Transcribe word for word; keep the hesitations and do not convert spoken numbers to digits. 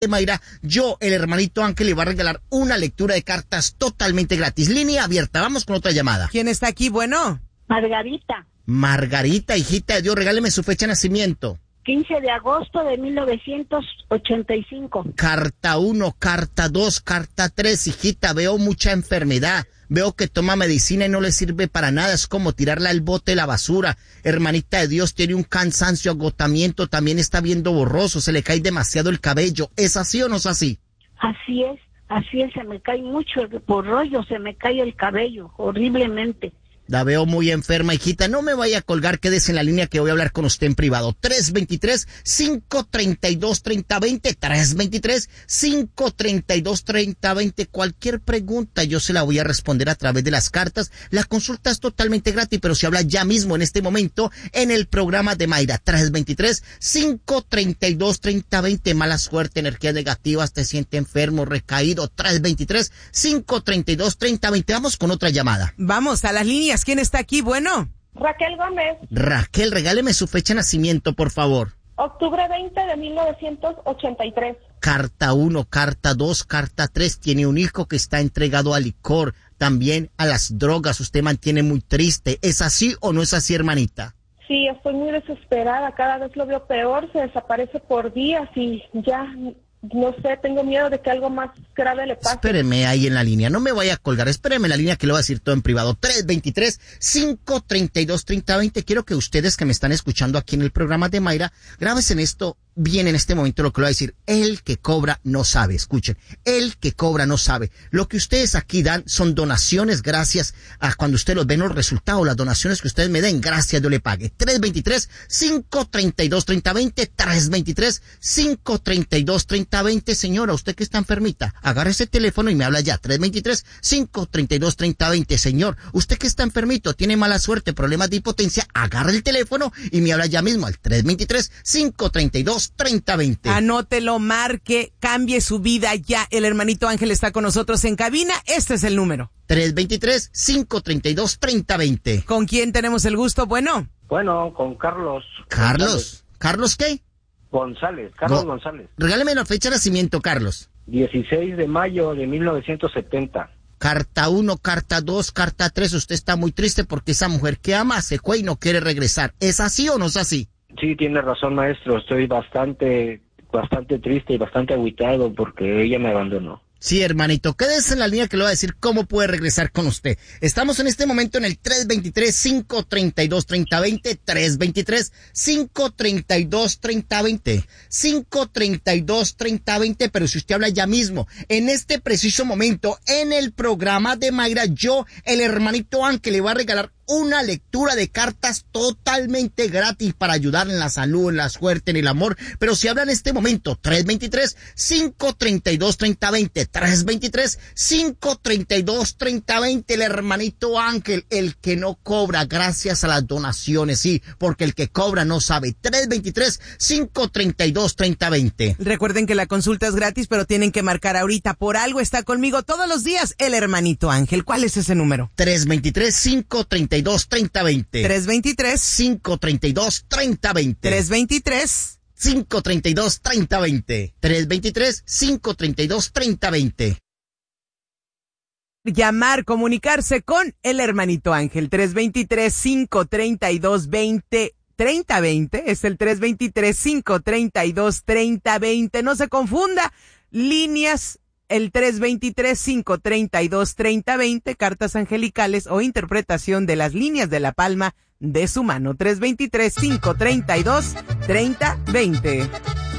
Mayra, yo, el hermanito Ángel, le va a regalar una lectura de cartas totalmente gratis. Línea abierta, vamos con otra llamada. ¿Quién está aquí? Bueno. Margarita. Margarita, hijita de Dios, regáleme su fecha de nacimiento. quince de agosto de mil novecientos ochenta y cinco. Carta uno, carta dos, carta tres, hijita, veo mucha enfermedad. Veo que toma medicina y no le sirve para nada, es como tirarla al bote de la basura. Hermanita de Dios, tiene un cansancio, agotamiento, también está viendo borroso, se le cae demasiado el cabello. ¿Es así o no es así? Así es, así es, se me cae mucho, por rollo se me cae el cabello, horriblemente. La veo muy enferma, hijita. No me vaya a colgar, quédese en la línea que voy a hablar con usted en privado. tres veintitrés, cinco treinta y dos, treinta veinte. tres veintitrés, cinco treinta y dos, treinta veinte. Cualquier pregunta yo se la voy a responder a través de las cartas. La consulta es totalmente gratis, pero se habla ya mismo en este momento en el programa de Mayra. tres veintitrés, cinco treinta y dos, treinta veinte. Mala suerte, energías negativas, te siente enfermo, recaído. tres veintitrés, cinco treinta y dos, treinta veinte. Vamos con otra llamada. Vamos a las líneas. ¿Quién está aquí? Bueno. Raquel Gómez. Raquel, regáleme su fecha de nacimiento, por favor. Octubre veinte de mil novecientos ochenta y tres. Carta uno, carta dos, carta tres. Tiene un hijo que está entregado al licor, también a las drogas. Usted mantiene muy triste. ¿Es así o no es así, hermanita? Sí, estoy muy desesperada. Cada vez lo veo peor. Se desaparece por días y ya... No sé, tengo miedo de que algo más grave le pase. Espéreme ahí en la línea, no me vaya a colgar, espéreme en la línea que le voy a decir todo en privado. tres veintitrés, cinco treinta y dos, treinta veinte. Quiero que ustedes que me están escuchando aquí en el programa de Mayra, grábense en esto bien en este momento lo que le voy a decir. El que cobra no sabe, escuchen, el que cobra no sabe. Lo que ustedes aquí dan son donaciones gracias a cuando ustedes los ven los resultados, las donaciones que ustedes me den, gracias yo le pague. tres veintitrés, cinco treinta y dos, treinta veinte, tres veintitrés, cinco treinta y dos, treinta veinte. Señora, usted que está enfermita, agarre ese teléfono y me habla ya. tres veintitrés, cinco treinta y dos, treinta veinte. Señor, usted que está enfermito, tiene mala suerte, problemas de hipotencia, agarre el teléfono y me habla ya mismo al tres veintitrés, cinco treinta y dos, treinta veinte. Anótelo, marque, cambie su vida ya. El hermanito Ángel está con nosotros en cabina. Este es el número. tres veintitrés, cinco treinta y dos, treinta veinte. ¿Con quién tenemos el gusto? Bueno. Bueno, con Carlos. Carlos. González. ¿Carlos qué? González, Carlos Go- González. Regáleme la fecha de nacimiento, Carlos. dieciséis de mayo de mil novecientos setenta. Carta uno, carta dos, carta tres. Usted está muy triste porque esa mujer que ama se fue y no quiere regresar. ¿Es así o no es así? Sí, tiene razón, maestro. Estoy bastante, bastante triste y bastante agüitado porque ella me abandonó. Sí, hermanito, quédese en la línea que le voy a decir cómo puede regresar con usted. Estamos en este momento en el tres veintitrés, cinco treinta y dos, treinta veinte, tres veintitrés, cinco treinta y dos, treinta veinte, cinco treinta y dos, treinta veinte, pero si usted habla ya mismo, en este preciso momento, en el programa de Mayra, yo, el hermanito Ángel, le va a regalar una lectura de cartas totalmente gratis para ayudar en la salud, en la suerte, en el amor. Pero si habla en este momento, tres veintitrés, cinco treinta y dos, treinta veinte, tres veintitrés, cinco treinta y dos, treinta veinte, el hermanito Ángel, el que no cobra gracias a las donaciones, sí, porque el que cobra no sabe. tres veintitrés, cinco treinta y dos, treinta veinte. Recuerden que la consulta es gratis, pero tienen que marcar ahorita. Por algo está conmigo todos los días el hermanito Ángel. ¿Cuál es ese número? tres veintitrés, cinco treinta y dos, treinta veinte. tres veintitrés, cinco treinta y dos, treinta veinte. tres veintitrés, cinco treinta y dos, treinta veinte. tres veintitrés, cinco treinta y dos, treinta veinte. Llamar, comunicarse con el hermanito Ángel. tres veintitrés, cinco treinta y dos, veinte, treinta veinte. Es el tres veintitrés, cinco treinta y dos, treinta veinte. No se confunda. Líneas, el tres veintitrés, cinco treinta y dos, treinta veinte. Cartas angelicales o interpretación de las líneas de la palma de su mano. tres veintitrés, cinco treinta y dos, treinta veinte.